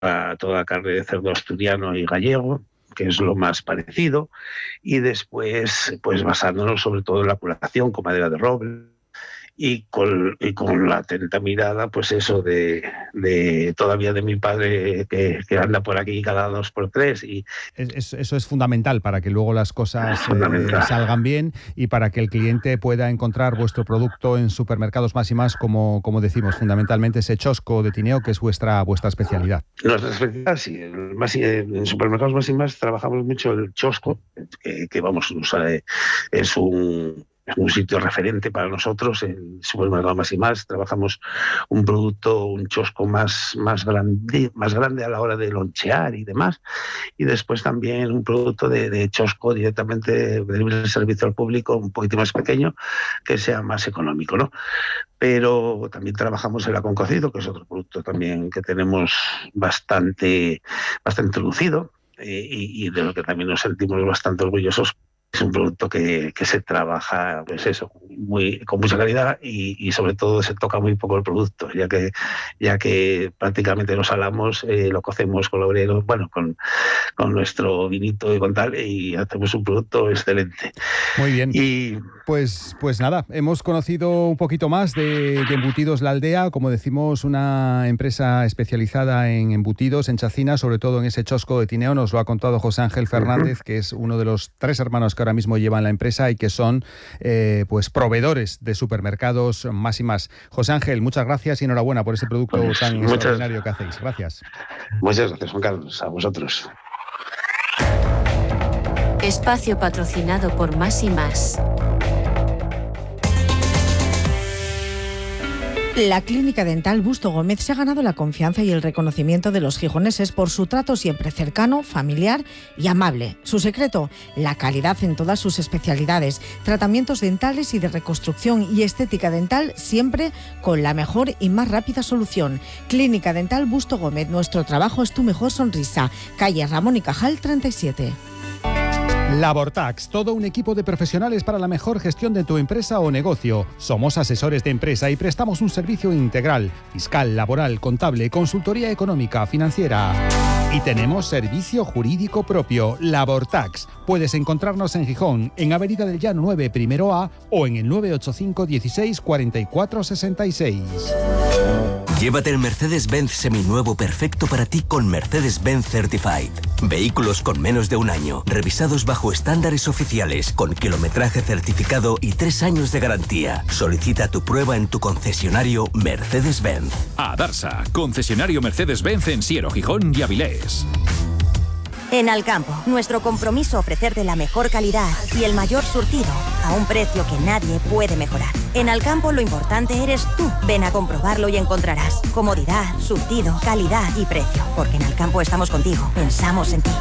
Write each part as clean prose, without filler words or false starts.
toda carne de cerdo asturiano y gallego, que es lo más parecido, y después pues basándonos sobre todo en la curación con madera de roble y con la atenta mirada, pues eso de todavía de mi padre que anda por aquí cada 2 por 3. Y eso es fundamental para que luego las cosas salgan bien y para que el cliente pueda encontrar vuestro producto en supermercados Más y Más, como decimos, fundamentalmente ese chosco de Tineo, que es vuestra especialidad. Nuestra especialidad, sí. En supermercados Más y Más trabajamos mucho el chosco, que vamos, es un sitio referente para nosotros. En supermercados Más y Más trabajamos un producto, un chosco más grande a la hora de lonchear y demás, y después también un producto de chosco directamente de libre servicio al público, un poquito más pequeño, que sea más económico, ¿no? Pero también trabajamos el aconcocido, que es otro producto también que tenemos bastante lucido, y de lo que también nos sentimos bastante orgullosos. Es un producto que se trabaja, pues eso, con mucha calidad, y sobre todo se toca muy poco el producto, ya que prácticamente lo salamos, lo cocemos con obreros, bueno, con nuestro vinito y con tal, y hacemos un producto excelente. Muy bien. Pues nada, hemos conocido un poquito más de Embutidos La Aldea, como decimos, una empresa especializada en embutidos, en chacinas, sobre todo en ese chosco de Tineo. Nos lo ha contado José Ángel Fernández, que es uno de los 3 hermanos que ahora mismo llevan la empresa y que son pues proveedores de supermercados Más y Más. José Ángel, muchas gracias y enhorabuena por ese producto tan extraordinario que hacéis. Gracias. Muchas gracias, Juan Carlos. A vosotros. Espacio patrocinado por Más y Más. La Clínica Dental Busto Gómez se ha ganado la confianza y el reconocimiento de los gijoneses por su trato siempre cercano, familiar y amable. Su secreto, la calidad en todas sus especialidades, tratamientos dentales y de reconstrucción y estética dental, siempre con la mejor y más rápida solución. Clínica Dental Busto Gómez, nuestro trabajo es tu mejor sonrisa. Calle Ramón y Cajal 37. Labortax, todo un equipo de profesionales para la mejor gestión de tu empresa o negocio. Somos asesores de empresa y prestamos un servicio integral, fiscal, laboral, contable, consultoría económica, financiera. Y tenemos servicio jurídico propio, Labortax. Puedes encontrarnos en Gijón, en Avenida del Llano 9, primero A, o en el 985 16 44 66. Llévate el Mercedes-Benz seminuevo perfecto para ti con Mercedes-Benz Certified. Vehículos con menos de 1 año, revisados bajo estándares oficiales, con kilometraje certificado y 3 años de garantía. Solicita tu prueba en tu concesionario Mercedes-Benz. Adarsa, concesionario Mercedes-Benz en Siero, Gijón y Avilés. En Alcampo, nuestro compromiso ofrecerte la mejor calidad y el mayor surtido a un precio que nadie puede mejorar. En Alcampo lo importante eres tú. Ven a comprobarlo y encontrarás comodidad, surtido, calidad y precio. Porque en Alcampo estamos contigo, pensamos en ti.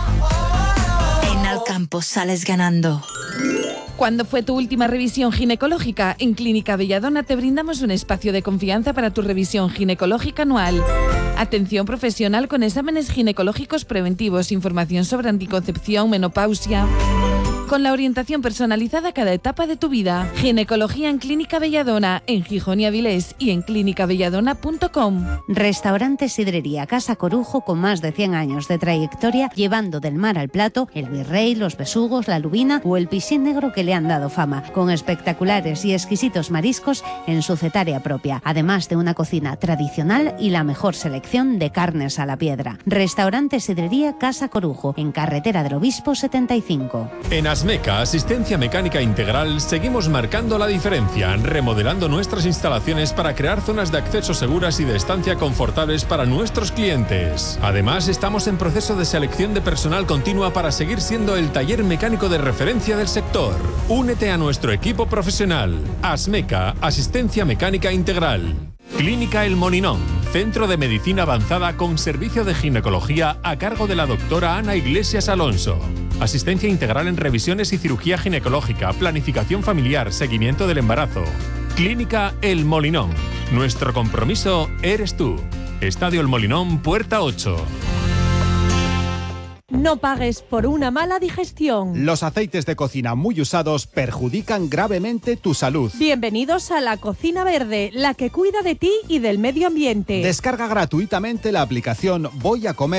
En Alcampo sales ganando. ¿Cuándo fue tu última revisión ginecológica? En Clínica Belladona te brindamos un espacio de confianza para tu revisión ginecológica anual. Atención profesional con exámenes ginecológicos preventivos, información sobre anticoncepción, menopausia, con la orientación personalizada a cada etapa de tu vida. Ginecología en Clínica Belladona, en Gijón y Avilés y en clinicabelladona.com. Restaurante Sidrería Casa Corujo, con más de 100 años de trayectoria, llevando del mar al plato el virrey, los besugos, la lubina o el piscín negro que le han dado fama, con espectaculares y exquisitos mariscos en su cetaria propia, además de una cocina tradicional y la mejor selección de carnes a la piedra. Restaurante Sidrería Casa Corujo, en Carretera del Obispo 75. En Asmeca, Asistencia Mecánica Integral, seguimos marcando la diferencia, remodelando nuestras instalaciones para crear zonas de acceso seguras y de estancia confortables para nuestros clientes. Además, estamos en proceso de selección de personal continua para seguir siendo el taller mecánico de referencia del sector. Únete a nuestro equipo profesional. Asmeca, Asistencia Mecánica Integral. Clínica El Molinón, centro de medicina avanzada con servicio de ginecología a cargo de la doctora Ana Iglesias Alonso. Asistencia integral en revisiones y cirugía ginecológica, planificación familiar, seguimiento del embarazo. Clínica El Molinón. Nuestro compromiso eres tú. Estadio El Molinón, Puerta 8. No pagues por una mala digestión. Los aceites de cocina muy usados perjudican gravemente tu salud. Bienvenidos a la Cocina Verde, la que cuida de ti y del medio ambiente. Descarga gratuitamente la aplicación Voy a Comer